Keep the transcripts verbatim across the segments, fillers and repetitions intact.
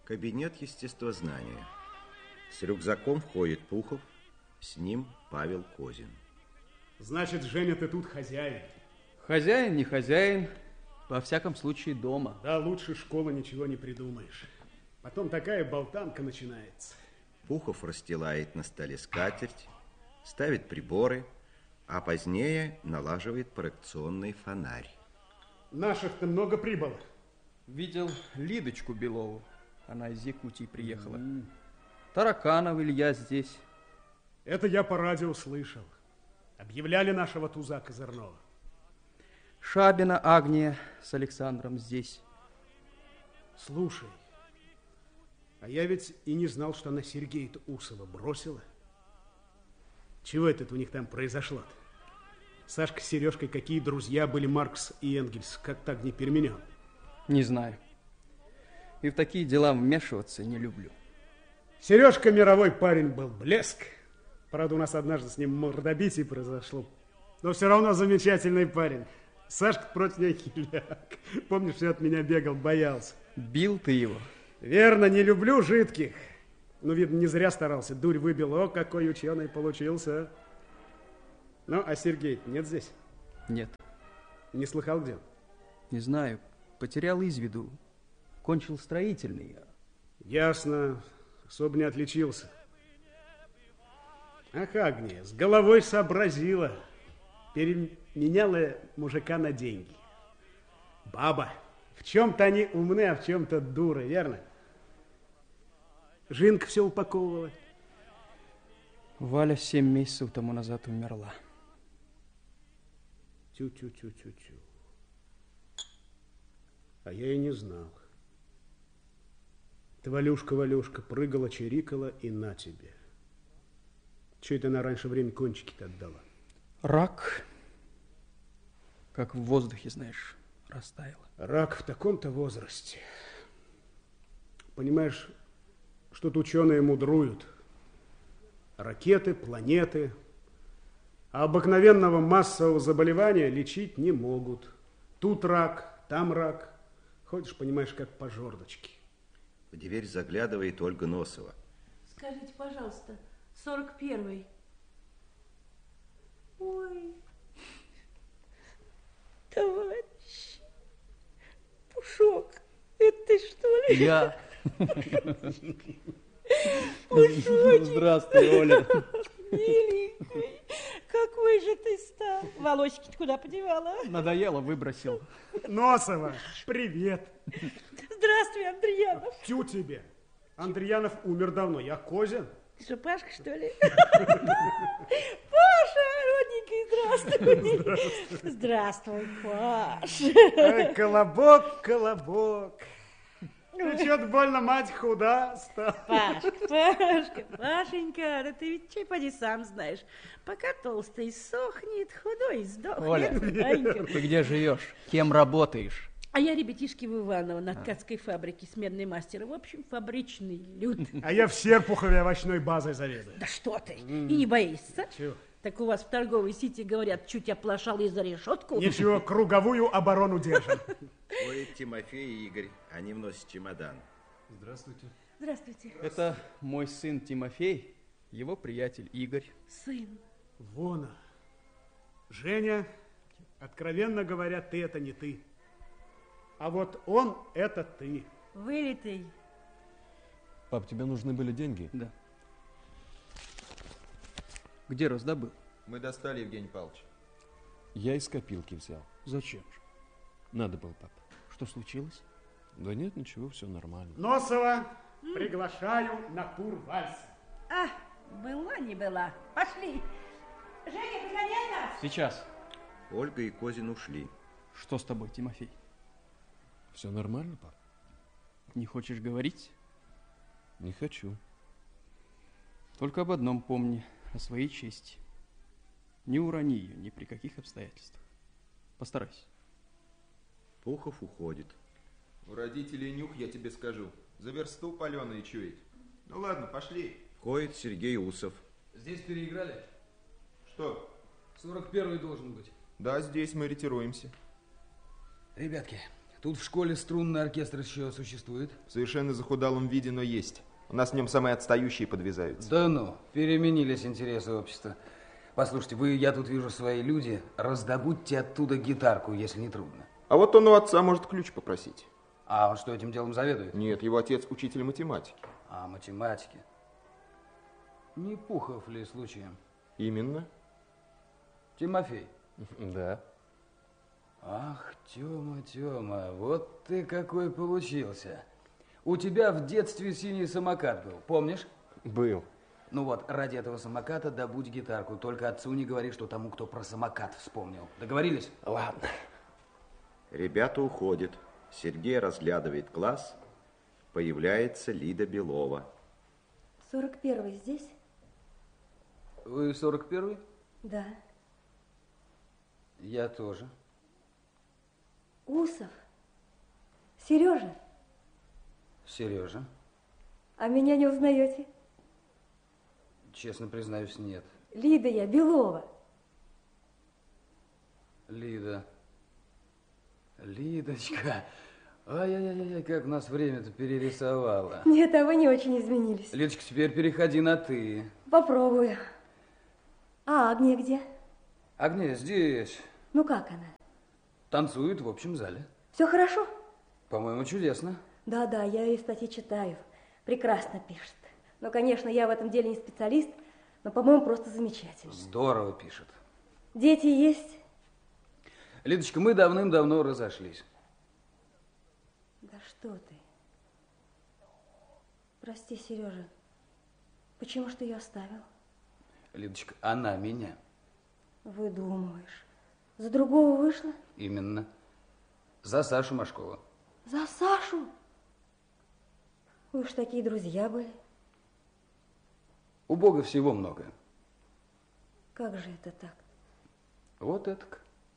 Кабинет естествознания. С рюкзаком входит Пухов, с ним Павел Козин. Значит, Женя, ты тут хозяин. Хозяин, не хозяин, во всяком случае дома. Да, лучше школы ничего не придумаешь. Потом такая болтанка начинается. Пухов расстилает на столе скатерть, ставит приборы, а позднее налаживает проекционный фонарь. Наших-то много прибыло. Видел Лидочку Белову. Она из Якутии приехала. Mm. Тараканов Илья здесь. Это я по радио слышал. Объявляли нашего туза Козырного. Шабина Агния с Александром здесь. Слушай, а я ведь и не знал, что она Сергея-то Усова бросила. Чего это у них там произошло-то? Сашка с Сережкой, какие друзья были Маркс и Энгельс, как так не переменен? Не знаю. И в такие дела вмешиваться не люблю. Сережка мировой парень был, блеск. Правда, у нас однажды с ним мордобитие произошло. Но все равно замечательный парень. Сашка против него хиляк. Помнишь, все от меня бегал, боялся. Бил ты его? Верно, не люблю жидких. Ну, видно, не зря старался. Дурь выбил. О, какой ученый получился. Ну, а Сергей нет здесь? Нет. Не слыхал, где он? Не знаю. Потерял из виду. Кончил строительный. Ясно. Особо не отличился. Ах, Агния, с головой сообразила. Переменяла мужика на деньги. Баба. В чем-то они умны, а в чем-то дуры, верно? Жинка все упаковывала. Валя семь месяцев тому назад умерла. Тю-тю-тю-тю-тю. А я и не знал. Ты, Валюшка, Валюшка, прыгала, чирикала, и на тебе. Чего это она раньше время кончики-то отдала? Рак, как в воздухе, знаешь, растаял. Рак в таком-то возрасте. Понимаешь, что-то ученые мудруют. Ракеты, планеты. А обыкновенного массового заболевания лечить не могут. Тут рак, там рак. Ходишь, понимаешь, как по жердочке. В дверь заглядывает Ольга Носова. Скажите, пожалуйста, сорок первый. Ой. Товарищ. Пушок, это ты что ли? Я. Пушочек. Здравствуй, Оля. Миленький, какой же ты стал. Волосики-то куда подевала? Надоело, выбросил. Носова, привет. Здравствуй, Андреянов. Тю тебе. Андреянов умер давно, я Козин. Ты что, Пашка, что ли? Паша, родненький, здравствуй. Здравствуй, Паш. Колобок, колобок. Ты что-то больно, мать, худа стала. Пашка, Пашка, Пашенька, да ты ведь чай, поди, сам знаешь. Пока толстый сохнет, худой сдохнет. Оля, ты где живешь? Кем работаешь? А я ребятишки в Иваново на ткацкой фабрике, сменный мастер. В общем, фабричный люд. А я в Серпухове овощной базой заведую. Да что ты, и не боишься? Чего? Так у вас в торговой сети говорят, чуть оплошал и за решетку. Ничего, круговую оборону держим. Ой, Тимофей и Игорь, они вносят чемодан. Здравствуйте. Здравствуйте. Это мой сын Тимофей, его приятель Игорь. Сын. Вон. Женя, откровенно говоря, ты это не ты. А вот он это ты. Вылитый. Пап, тебе нужны были деньги? Да. Где раздобыл? Мы достали, Евгений Павлович. Я из копилки взял. Зачем же? Надо было, пап. Что случилось? Да нет, ничего, все нормально. Носова, приглашаю на тур вальса. А, была не была. Пошли. Женя, погоняй нас. Сейчас. Ольга и Козин ушли. Что с тобой, Тимофей? Все нормально, пап? Не хочешь говорить? Не хочу. Только об одном помни, о своей чести. Не урони ее ни при каких обстоятельствах. Постарайся. Пухов уходит. У родителей нюх, я тебе скажу. За версту паленые чует. Ну ладно, пошли. Входит Сергей Усов. Здесь переиграли? Что? сорок первый должен быть. Да, здесь мы ретируемся. Ребятки, Тут в школе струнный оркестр еще существует? В совершенно захудалом виде, но есть. У нас в нем самые отстающие подвязаются. Да ну, переменились интересы общества. Послушайте, вы, я тут вижу свои люди, раздобудьте оттуда гитарку, если не трудно. А вот он у отца может ключ попросить. А он что, этим делом заведует? Нет, его отец учитель математики. А, математики. Не Пухов ли случаем? Именно. Тимофей? Да. Ах, Тёма, Тёма, вот ты какой получился. У тебя в детстве синий самокат был, помнишь? Был. Ну вот, ради этого самоката добудь гитарку. Только отцу не говори, что тому, кто про самокат вспомнил. Договорились? Ладно. Ребята уходят. Сергей разглядывает класс. Появляется Лида Белова. сорок первый здесь? Вы сорок первый? Да. Я тоже. Усов. Сережа. Сережа. А меня не узнаете? Честно признаюсь, нет. Лида я, Белова. Лида. Лидочка. Ай-яй-яй, как нас время-то перерисовало. Нет, а вы не очень изменились. Лидочка, теперь переходи на «ты». Попробую. А Агния где? Агния здесь. Ну как она? Танцует в общем зале. Все хорошо? По-моему, чудесно. Да-да, я ее статьи читаю. Прекрасно пишет. Ну, конечно, я в этом деле не специалист, но, по-моему, просто замечательно. Здорово пишет. Дети есть? Лидочка, мы давным-давно разошлись. Да что ты? Прости, Сережа. Почему ж ты ее оставил? Лидочка, она меня. Выдумываешь. За другого вышла? Именно. За Сашу Машкову. За Сашу? Вы уж такие друзья были. У Бога всего много. Как же это так? Вот это.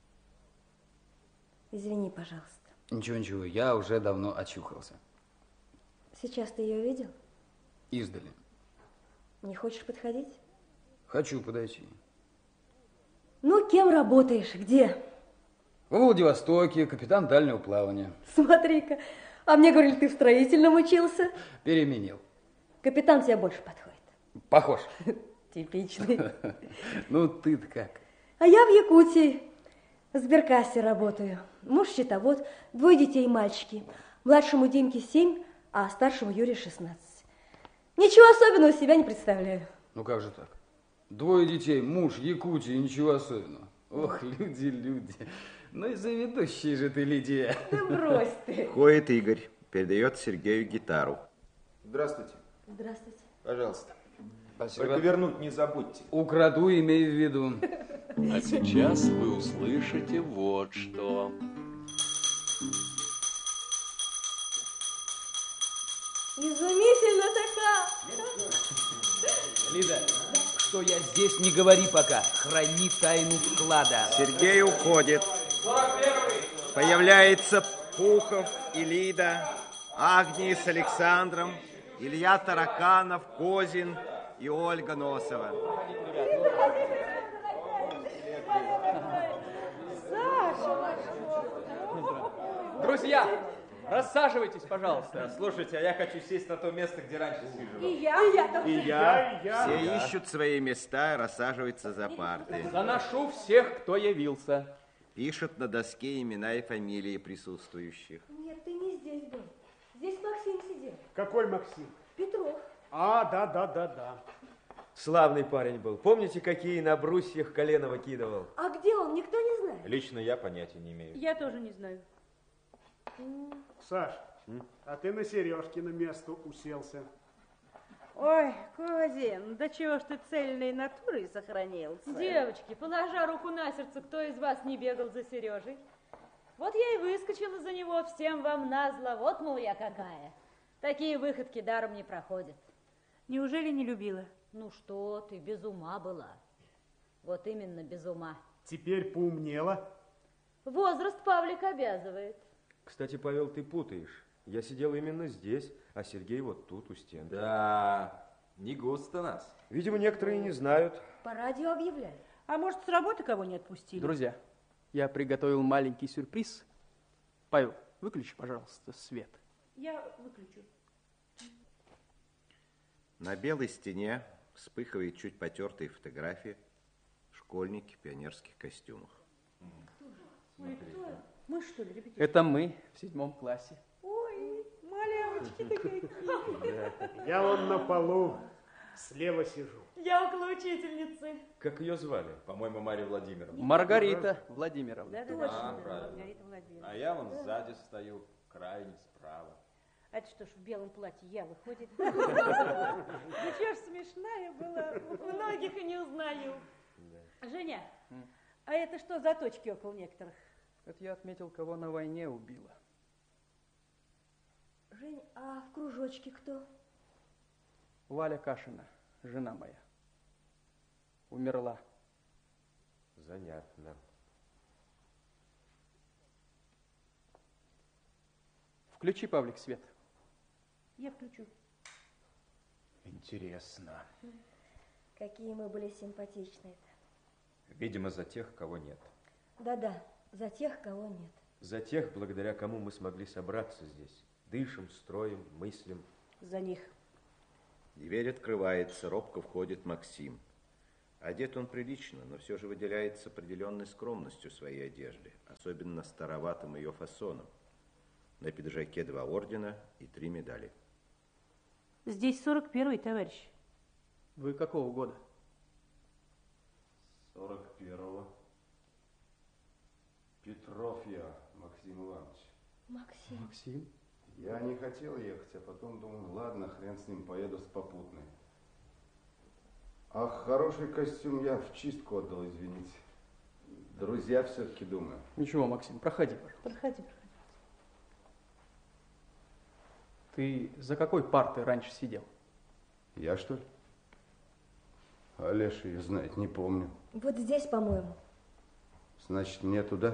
Извини, пожалуйста. Ничего-ничего, я уже давно очухался. Сейчас ты ее видел? Издали. Не хочешь подходить? Хочу подойти. Ну, кем работаешь? Где? В Владивостоке, капитан дальнего плавания. Смотри-ка, а мне говорили, ты в строительном учился. Переменил. Капитан тебе больше подходит. Похож. Типичный. Ну, ты-то как? А я в Якутии. В сберкассе работаю. Муж счетовод, двое детей мальчики. Младшему Димке семь, а старшему Юре шестнадцать. Ничего особенного себя не представляю. Ну, как же так? Двое детей, муж, Якутия, ничего особенного. Ох, люди, люди. Ну и заведущий же ты, Лидия. Да брось ты. Входит Игорь, передает Сергею гитару. Здравствуйте. Здравствуйте. Пожалуйста. Спасибо. Только вернуть не забудьте. Украду, имей в виду. А сейчас вы услышите вот что. Изумительно-то как! Лида, что я здесь, не говори пока. Храни тайну вклада. Сергей уходит. Появляется Пухов и Лида, Агния с Александром, Илья Тараканов, Козин и Ольга Носова. Друзья, рассаживайтесь, пожалуйста. Слушайте, а я хочу сесть на то место, где раньше сижу. И я, и я. И я, и я. Все ищут свои места и рассаживаются за парты. Заношу всех, кто явился. Пишут на доске имена и фамилии присутствующих. Нет, ты не здесь был. Здесь Максим сидел. Какой Максим? Петров. А, да, да, да, да. Славный парень был. Помните, какие на брусьях колено выкидывал? А где он, никто не знает? Лично я понятия не имею. Я тоже не знаю. Саш, а ты на Сережкино место уселся. Ой, Козин, да чего ж ты цельной натурой сохранился? Девочки, положа руку на сердце, кто из вас не бегал за Сережей? Вот я и выскочила за него, всем вам назло. Вот, мол, я какая. Такие выходки даром не проходят. Неужели не любила? Ну что ты, без ума была. Вот именно без ума. Теперь поумнела. Возраст, Павлик, обязывает. Кстати, Павел, ты путаешь. Я сидел именно здесь, а Сергей вот тут у стен. Да, не густо нас. Видимо, некоторые не знают. По радио объявляют. А может, с работы кого не отпустили? Друзья, я приготовил маленький сюрприз. Павел, выключи, пожалуйста, свет. Я выключу. На белой стене вспыхивает чуть потертые фотографии. Школьники в пионерских костюмах. Ой, кто? Мы что ли, ребятишки? Это мы в седьмом классе. Ой, малявочки-то какие. Я вон на полу слева сижу. Я около учительницы. Как ее звали? По-моему, Марья Владимировна. Маргарита Владимировна. Да, да, А, точно, правильно. Маргарита Владимировна. А я вон сзади стою, крайне справа. А это что ж, в белом платье я, выходит? Ну чё ж, смешная была, многих и не узнаю. Женя, а это что за точки около некоторых? Это я отметил, кого на войне убила. Жень, а в кружочке кто? Валя Кашина, жена моя. Умерла. Занятно. Включи, Павлик, свет. Я включу. Интересно. Какие мы были симпатичные-то. Видимо, за тех, кого нет. Да-да, за тех, кого нет. За тех, благодаря кому мы смогли собраться здесь. Дышим, строим, мыслим. За них. Дверь открывается, робко входит Максим. Одет он прилично, но все же выделяется определенной скромностью в своей одежды, особенно староватым ее фасоном. На пиджаке два ордена и три медали. Здесь сорок первый, товарищ. Вы какого года? сорок первого. Петров я, Максим Иванович. Максим. Максим? Я не хотел ехать, а потом думаю, ладно, хрен с ним, поеду с попутной. Ах, хороший костюм я в чистку отдал, извините. Друзья все-таки, думаю. Ничего, Максим, проходи, пожалуйста. Проходи, проходи. Ты за какой партой раньше сидел? Я, что ли? А Леша ее знает, не помню. Вот здесь, по-моему. Значит, мне туда?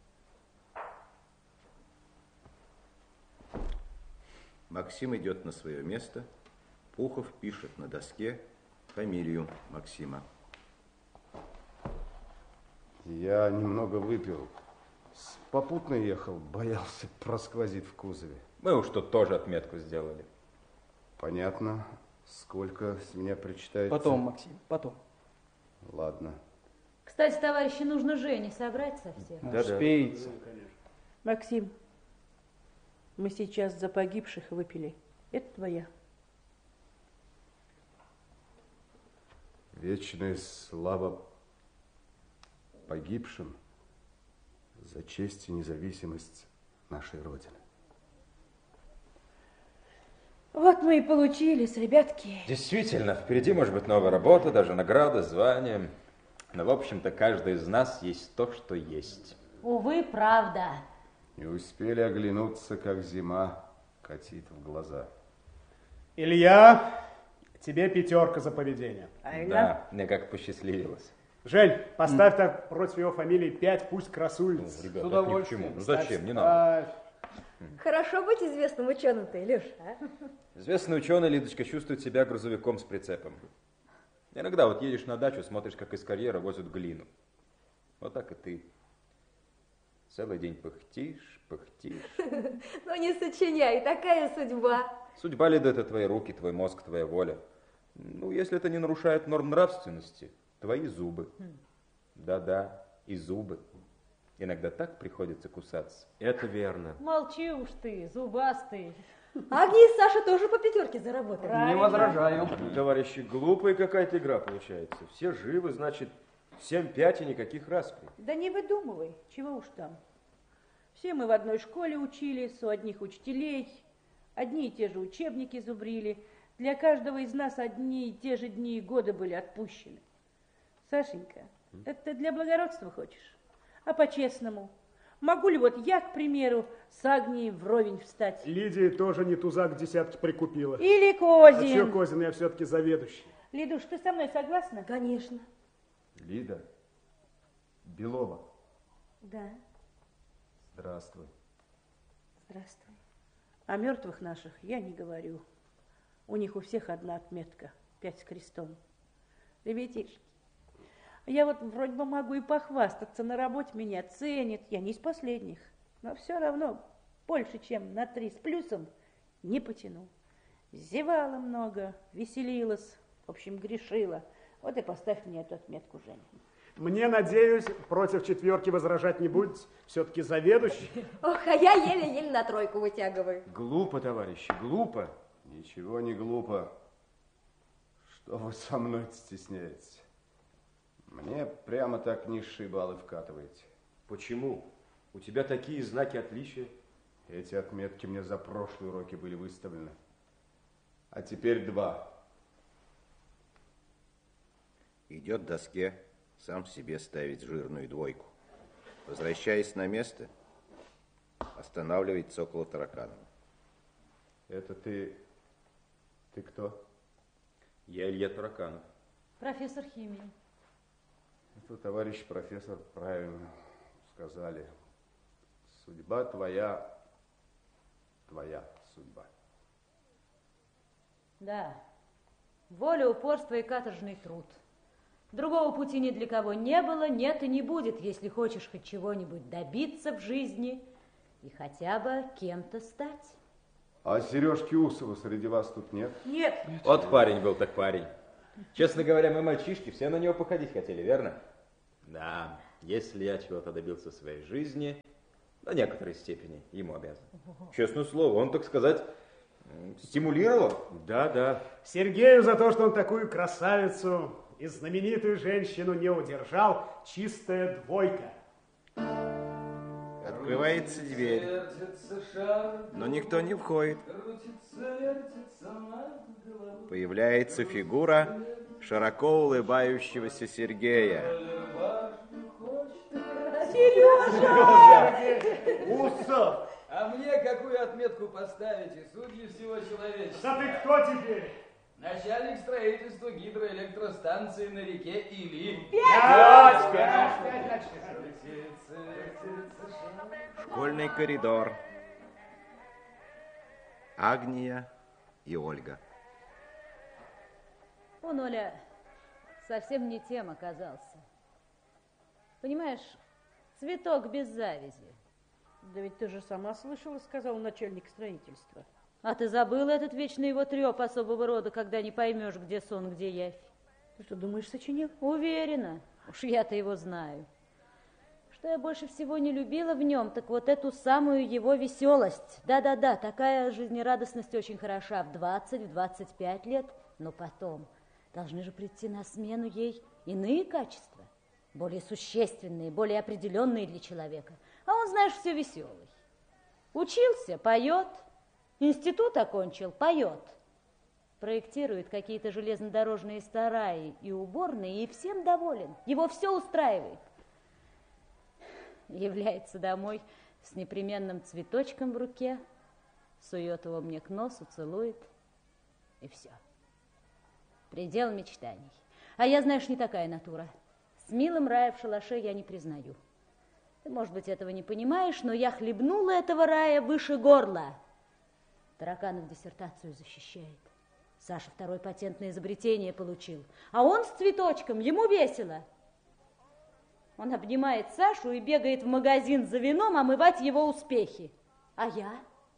Максим идет на свое место. Пухов пишет на доске фамилию Максима. Я немного выпил. С попутной ехал, боялся, просквозит в кузове. Мы уж тут тоже отметку сделали. Понятно. Сколько с меня причитается? Потом, Максим, потом. Ладно. Кстати, товарищи, нужно Жене собрать совсем. Да, успеется. Максим, мы сейчас за погибших выпили. Это твоя. Вечная слава погибшим за честь и независимость нашей Родины. Вот мы и получились, ребятки. Действительно, впереди может быть новая работа, даже награда, звание. Но, в общем-то, каждый из нас есть то, что есть. Увы, правда. Не успели оглянуться, как зима катит в глаза. Илья, тебе пятерка за поведение. Да, мне как посчастливилось. Жень, поставь так против его фамилии пять, пусть красуется. Ну, ребята, это ни к чему. Ну зачем, не надо. Ставь. Хорошо быть известным ученым-то, Илюш, а? Известный ученый, Лидочка, чувствует себя грузовиком с прицепом. Иногда вот едешь на дачу, смотришь, как из карьера возят глину. Вот так и ты. Целый день пыхтишь, пыхтишь. Ну не сочиняй, такая судьба. Судьба, Лида, это твои руки, твой мозг, твоя воля. Ну, если это не нарушает норм нравственности, твои зубы. Да-да, и зубы. Иногда так приходится кусаться. Это верно. Молчи уж ты, зубастый. Агния и Саша тоже по пятерке заработали. Не возражаю. Товарищи, глупая какая-то игра получается. Все живы, значит, семь пять и никаких распри. Да не выдумывай, чего уж там. Все мы в одной школе учились, у одних учителей, одни и те же учебники зубрили. Для каждого из нас одни и те же дни и годы были отпущены. Сашенька, это ты для благородства хочешь? А по-честному? Могу ли вот я, к примеру, с Агнией вровень встать? Лидия тоже не тузак десятки прикупила. Или А Козин. чё Козин, я все-таки заведующий. Лидуш, ты со мной согласна? Конечно. Лида, Белова, Да, здравствуй. здравствуй. О мертвых наших я не говорю. У них у всех одна отметка, пять с крестом. Ребятишки, я вот вроде бы могу и похвастаться, на работе меня ценят, я не из последних, но все равно больше, чем на три с плюсом, не потянул. Зевала много, веселилась, в общем, грешила. Вот и поставь мне эту отметку, Женя. Мне, надеюсь, против четверки возражать не будете. Все-таки заведующий. Ох, а я еле-еле на тройку вытягиваю. Глупо, товарищи, глупо. Ничего не глупо. Что вы со мной стесняетесь? Мне прямо так низшие баллы вкатываете. Почему? У тебя такие знаки отличия. Эти отметки мне за прошлые уроки были выставлены. А теперь два. Идет к доске, сам себе ставить жирную двойку. Возвращаясь на место, останавливается около таракана. Это ты... Ты кто? Я Илья Тараканов. Профессор химии. Это, товарищ профессор, правильно сказали. Судьба твоя, твоя судьба. Да, воля, упорство и каторжный труд. Другого пути ни для кого не было, нет и не будет, если хочешь хоть чего-нибудь добиться в жизни и хотя бы кем-то стать. А Сережки Усова среди вас тут нет? Нет. Вот парень был так парень. Честно говоря, мы мальчишки все на него походить хотели, верно? Да, если я чего-то добился в своей жизни, до некоторой степени ему обязан. Честное слово, он, так сказать, стимулировал. Да, да. Сергею за то, что он такую красавицу и знаменитую женщину не удержал, чистая двойка. Открывается дверь, но никто не входит. Появляется фигура широко улыбающегося Сергея. Сережа! Усов! А мне какую отметку поставите, судьи всего человечества? Да ты кто теперь? Начальник строительства гидроэлектростанции на реке Или. Пять! Пять! Школьный коридор. Агния и Ольга. Он, Оля, совсем не тем оказался. Понимаешь, цветок без завязи. Да ведь ты же сама слышала, сказал начальник строительства. А ты забыла этот вечный его треп особого рода, когда не поймешь, где сон, где явь? Ты что, думаешь, сочинил? Уверена. Уж я-то его знаю. Что я больше всего не любила в нем, так вот эту самую его веселость. Да-да-да, такая жизнерадостность очень хороша в двадцать, в двадцать пять лет, но потом должны же прийти на смену ей иные качества, более существенные, более определенные для человека. А он, знаешь, все веселый. Учился, поет, институт окончил, поет. Проектирует какие-то железнодорожные сараи и уборные, и всем доволен. Его все устраивает. Является домой с непременным цветочком в руке, сует его мне к носу, целует, и все. Предел мечтаний. А я, знаешь, не такая натура. С милым рая в шалаше я не признаю. Ты, может быть, этого не понимаешь, но я хлебнула этого рая выше горла. Тараканов диссертацию защищает. Саша второй патентное изобретение получил. А он с цветочком, ему весело. Он обнимает Сашу и бегает в магазин за вином омывать его успехи. А я?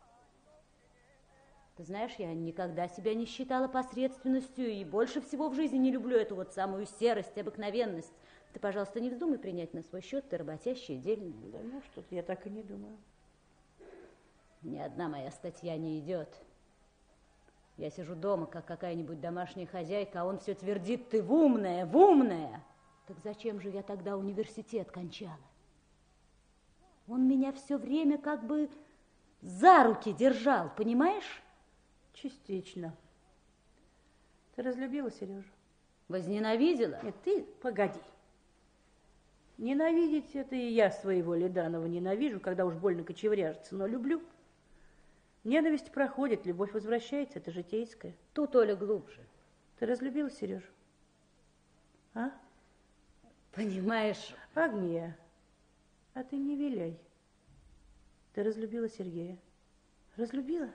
Ты знаешь, я никогда себя не считала посредственностью и больше всего в жизни не люблю эту вот самую серость, обыкновенность. Ты, пожалуйста, не вздумай принять на свой счет, ты работящая, дельная. Да ну что-то я так и не думаю. Ни одна моя статья не идет. Я сижу дома, как какая-нибудь домашняя хозяйка, а он все твердит: ты в умная, в умная. Так зачем же я тогда университет кончала? Он меня все время как бы за руки держал, понимаешь? Частично. Ты разлюбила Сережу? Возненавидела? Нет, ты погоди. Ненавидеть это и я своего Леданова ненавижу, когда уж больно кочевряжется, но люблю. Ненависть проходит, любовь возвращается, это житейское. Тут, Оля, глубже. Ты разлюбила Сережу? А? Понимаешь... Агния, а ты не виляй. Ты разлюбила Сергея? Разлюбила?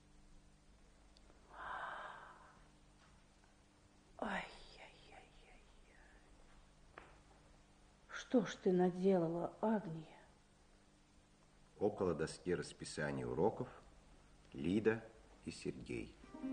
Ай-яй-яй-яй. Что ж ты наделала, Агния? Около доски расписания уроков Лида и Сергей.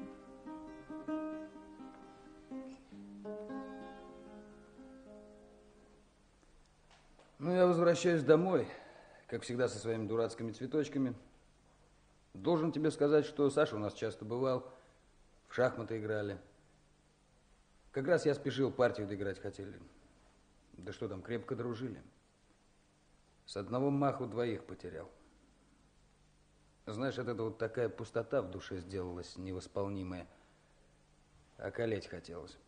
Ну, я возвращаюсь домой, как всегда, со своими дурацкими цветочками. Должен тебе сказать, что Саша у нас часто бывал, в шахматы играли. Как раз я спешил, партию доиграть хотели. Да что там, крепко дружили. С одного маху двоих потерял. Знаешь, от этого вот такая пустота в душе сделалась невосполнимая. Околеть хотелось.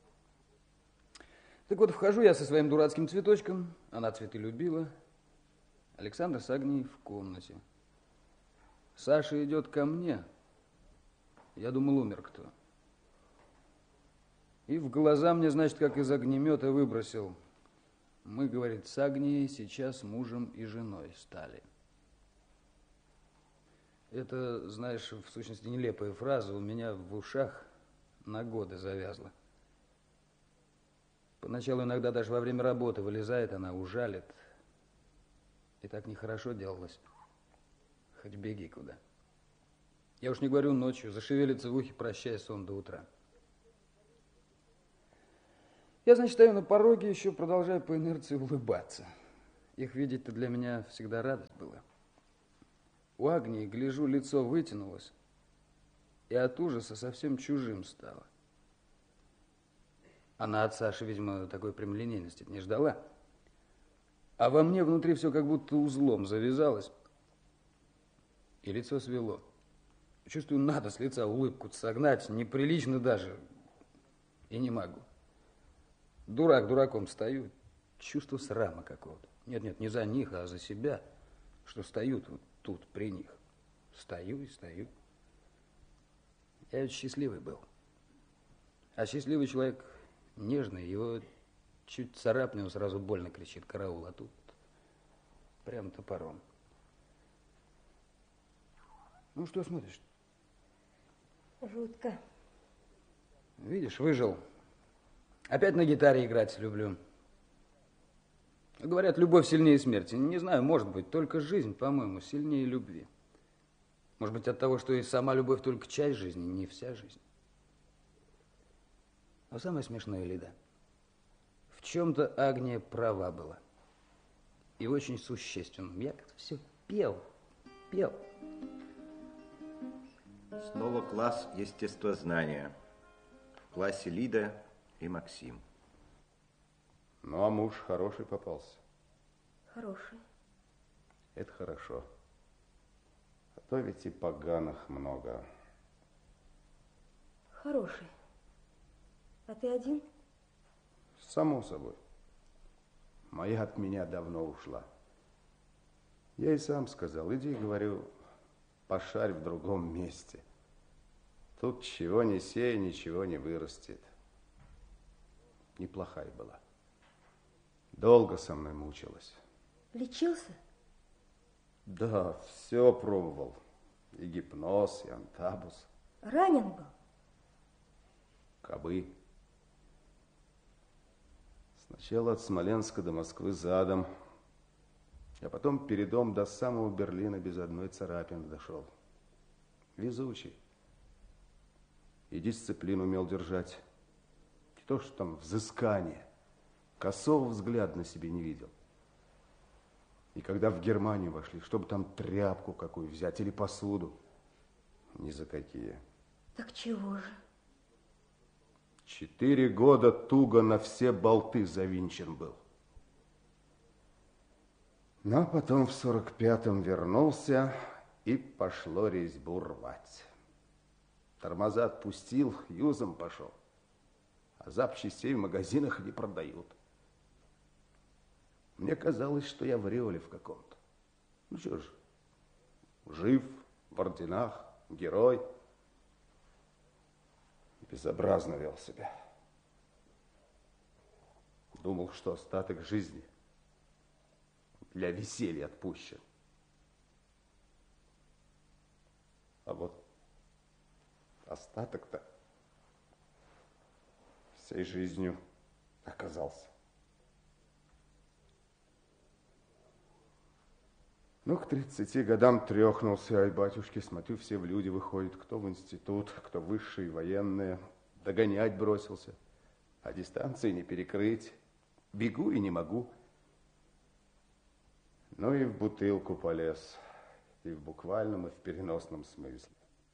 Так вот, вхожу я со своим дурацким цветочком, она цветы любила. Александр с Агнией в комнате. Саша идет ко мне. Я думал, умер кто. И в глаза мне, значит, как из огнемета выбросил. Мы, говорит, с Агнией сейчас мужем и женой стали. Это, знаешь, в сущности нелепая фраза, у меня в ушах на годы завязла. Поначалу иногда даже во время работы вылезает она, ужалит. И так нехорошо делалось. Хоть беги куда. Я уж не говорю ночью, зашевелится в ухе, прощай, сон до утра. Я, значит, стою на пороге, еще продолжаю по инерции улыбаться. Их видеть-то для меня всегда радость была. У Агнии, гляжу, лицо вытянулось, и от ужаса совсем чужим стало. Она от Саши, видимо, такой прямолинейности не ждала. А во мне внутри все как будто узлом завязалось, и лицо свело. Чувствую, надо с лица улыбку согнать, неприлично даже, и не могу. Дурак дураком стою, чувство срама какого-то. Нет-нет, не за них, а за себя, что стою вот тут при них. Стою и стою. Я ведь счастливый был. А счастливый человек нежный, его чуть царапнет, он сразу больно кричит, караул, а тут прям топором. Ну, что смотришь? Жутко. Видишь, выжил. Опять на гитаре играть люблю. Говорят, любовь сильнее смерти. Не знаю, может быть, только жизнь, по-моему, сильнее любви. Может быть, от того, что и сама любовь только часть жизни, не вся жизнь. Но самое смешное, Лида, в чем-то Агния права была. И очень существенным. Я как-то все пел, пел. Снова класс естествознания. В классе Лида и Максим. Ну, а муж хороший попался. Хороший. Это хорошо. А то ведь и поганых много. Хороший. А ты один? Само собой. Моя от меня давно ушла. Я и сам сказал, иди, говорю, пошарь в другом месте. Тут чего не сей, ничего не вырастет. Неплохая была. Долго со мной мучилась. Лечился? Да, все пробовал. И гипноз, и антабус. Ранен был? Кабы. Сначала от Смоленска до Москвы задом, а потом передом до самого Берлина без одной царапины дошел. Везучий. И дисциплину умел держать. Не то, что там взыскание. Косого взгляда на себе не видел. И когда в Германию вошли, чтобы там тряпку какую взять или посуду, ни за какие. Так чего же? Четыре года туго на все болты завинчен был. Но потом в сорок пятом вернулся, и пошло резьбу рвать. Тормоза отпустил, юзом пошел. А запчастей в магазинах не продают. Мне казалось, что я в ореоле в каком-то. Ну что ж, жив, в орденах, герой. Безобразно вел себя. Думал, что остаток жизни для веселья отпущен. А вот остаток-то всей жизнью оказался. Ну, к тридцати годам трехнулся, ай, батюшки, смотрю, все в люди выходят, кто в институт, кто высшие, военные. Догонять бросился, а дистанции не перекрыть. Бегу и не могу. Ну и в бутылку полез, и в буквальном, и в переносном смысле.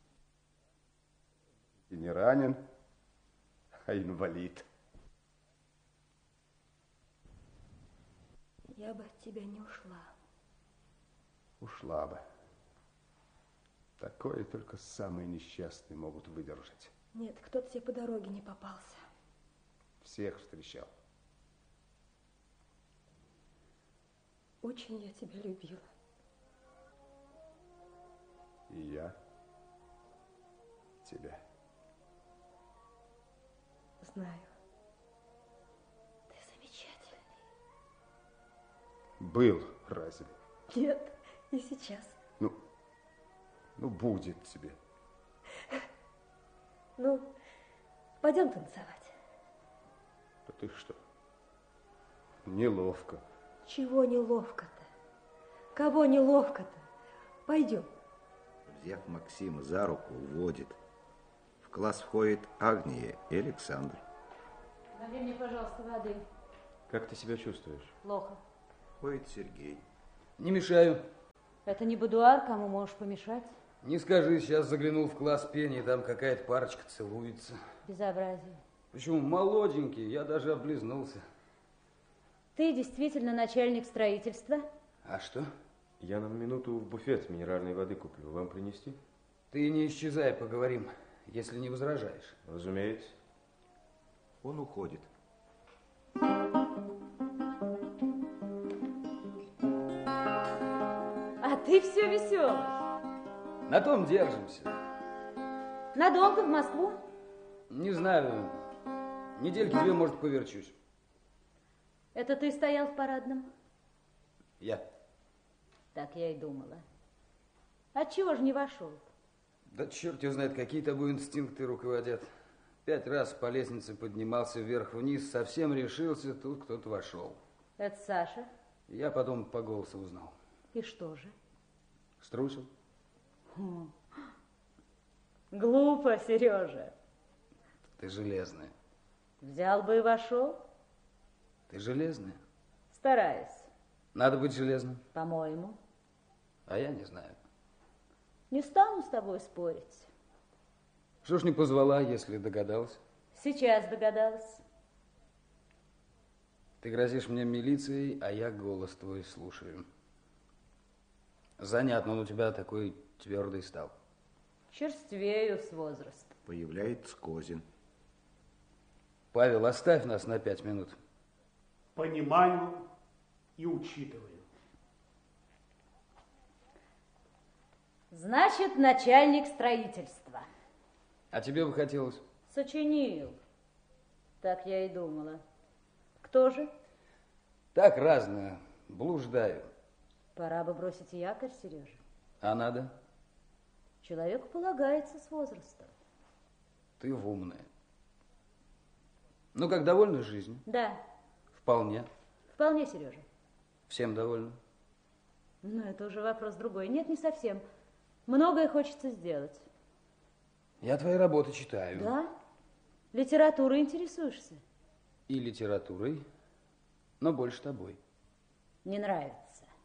И не ранен, а инвалид. Я бы от тебя не ушла. Ушла бы. Такое только самые несчастные могут выдержать. Нет, кто-то тебе по дороге не попался. Всех встречал. Очень я тебя любила. И я тебя. Знаю. Ты замечательный. Был разве? Нет, и сейчас. Ну, ну будет тебе. Ну, пойдем танцевать. Да ты что? Неловко. Чего неловко-то? Кого неловко-то? Пойдем. Взяв Максима за руку, уводит. В класс входит Агния и Александр. Налей мне, пожалуйста, воды. Как ты себя чувствуешь? Плохо. Входит Сергей. Не мешаю. Это не будуар, кому можешь помешать? Не скажи, сейчас заглянул в класс пения, там какая-то парочка целуется. Безобразие. Почему молоденький, я даже облизнулся. Ты действительно начальник строительства? А что? Я на минуту в буфет минеральной воды куплю. Вам принести? Ты не исчезай, поговорим, если не возражаешь. Разумеется. Он уходит. А ты все веселый. На том держимся. Надолго в Москву? Не знаю, недельки две, может, поверчусь. Это ты стоял в парадном? Я. Так я и думала. Отчего же не вошел? Да черт его знает, какие тобой инстинкты руководят. Пять раз по лестнице поднимался вверх-вниз, совсем решился, тут кто-то вошел. Это Саша? Я потом по голосу узнал. И что же? Струсил. Хм. Глупо, Сережа. Ты железная. Взял бы и вошел. Ты железная. Стараюсь. Надо быть железным. По-моему. А я не знаю. Не стану с тобой спорить. Что ж не позвала, если догадалась? Сейчас догадалась. Ты грозишь мне милицией, а я голос твой слушаю. Занятно, он у тебя такой твердый стал. Черствею с возраста. Появляется Козин. Павел, оставь нас на пять минут. Понимаю и учитываю. Значит, начальник строительства. А тебе бы хотелось? Сочинил. Так я и думала. Кто же? Так разное. Блуждаю. Пора бы бросить якорь, Сережа. А надо? Человеку полагается с возрастом. Ты умная. Ну как, довольна жизнью? Да. Вполне. Вполне, Сережа. Всем довольна? Но это уже вопрос другой. Нет, не совсем. Многое хочется сделать. Я твои работы читаю. Да? Литературой интересуешься? И литературой, но больше тобой. Не нравится.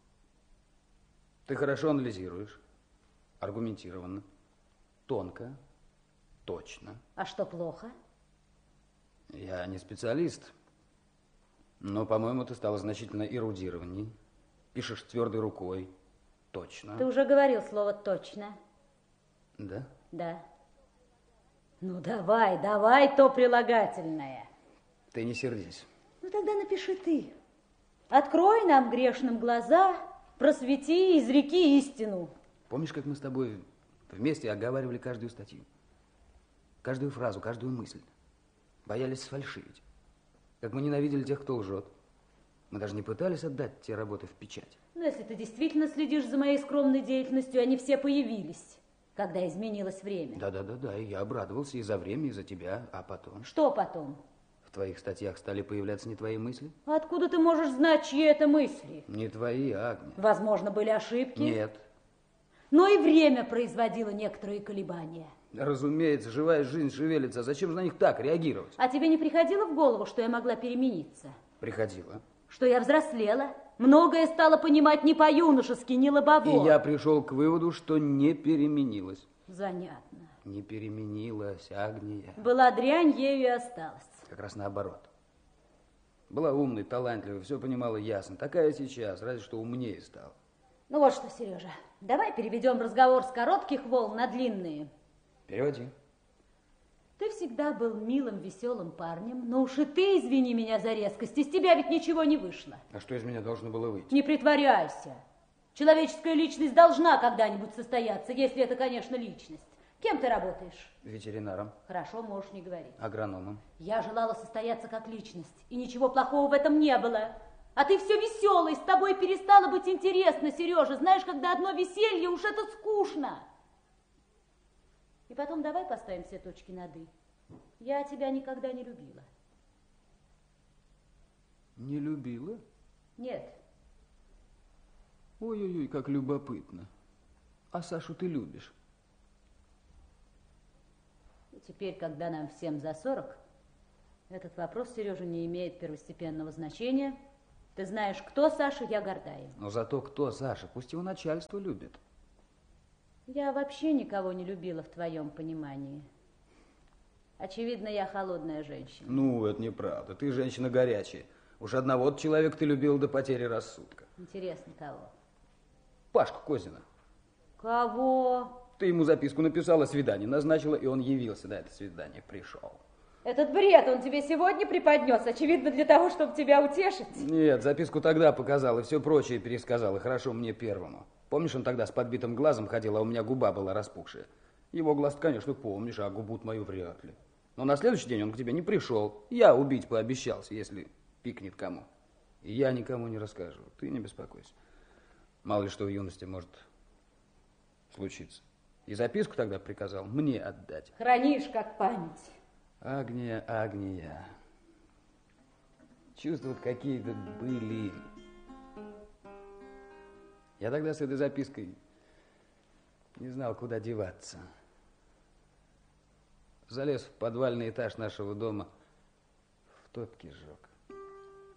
Ты хорошо анализируешь, аргументированно, тонко, точно. А что плохо? Я не специалист, но, по-моему, ты стала значительно эрудированней. Пишешь твердой рукой, точно. Ты уже говорил слово «точно». Да? Да. Ну, давай, давай то прилагательное. Ты не сердись. Ну, тогда напиши ты. Открой нам, грешным, глаза, просвети, изреки истину. Помнишь, как мы с тобой вместе оговаривали каждую статью? Каждую фразу, каждую мысль. Боялись сфальшивить. Как мы ненавидели тех, кто лжет. Мы даже не пытались отдать те работы в печать. Ну, если ты действительно следишь за моей скромной деятельностью, они все появились, когда изменилось время. Да-да-да-да, и я обрадовался и за время, и за тебя, а потом... Что потом? В твоих статьях стали появляться не твои мысли? Откуда ты можешь знать, чьи это мысли? Не твои, Агния. Возможно, были ошибки? Нет. Но и время производило некоторые колебания. Разумеется, живая жизнь шевелится. Зачем же на них так реагировать? А тебе не приходило в голову, что я могла перемениться? Приходило. Что я взрослела? Многое стала понимать не по-юношески, не лобово. И я пришел к выводу, что не переменилась. Занятно. Не переменилась, Агния. Была дрянь, ею и осталась. Как раз наоборот. Была умной, талантливой, все понимала ясно. Такая сейчас, разве что умнее стала. Ну вот что, Сережа, давай переведем разговор с коротких волн на длинные. Переводи. Ты всегда был милым, веселым парнем, но уж и ты, извини меня за резкость, из тебя ведь ничего не вышло. А что из меня должно было выйти? Не притворяйся. Человеческая личность должна когда-нибудь состояться, если это, конечно, личность. Кем ты работаешь? Ветеринаром. Хорошо, можешь не говорить. Агрономом. Я желала состояться как личность, и ничего плохого в этом не было. А ты все веселый, с тобой перестало быть интересно, Сережа. Знаешь, когда одно веселье, уж это скучно. И потом давай поставим все точки над «и». Я тебя никогда не любила. Не любила? Нет. Ой-ой-ой, как любопытно. А Сашу ты любишь? И теперь, когда нам всем за сорок, этот вопрос, Сережа, не имеет первостепенного значения. Ты знаешь, кто Саша, я горда им. Но зато кто Саша? Пусть его начальство любит. Я вообще никого не любила в твоем понимании. Очевидно, я холодная женщина. Ну, это неправда. Ты женщина горячая. Уж одного человека ты любила до потери рассудка. Интересно, кого? Пашку Козина. Кого? Ты ему записку написала, свидание назначила, и он явился на это свидание, пришел. Этот бред он тебе сегодня преподнес, очевидно, для того, чтобы тебя утешить. Нет, записку тогда показал и все прочее пересказал, и хорошо мне первому. Помнишь, он тогда с подбитым глазом ходил, а у меня губа была распухшая? Его глаз, конечно, помнишь, а губу мою вряд ли. Но на следующий день он к тебе не пришел. Я убить пообещался, если пикнет кому. И я никому не расскажу, ты не беспокойся. Мало ли что в юности может случиться. И записку тогда приказал мне отдать. Хранишь как память. Агния, Агния. Чувства какие-то были. Я тогда с этой запиской не знал, куда деваться. Залез в подвальный этаж нашего дома, в топке сжег.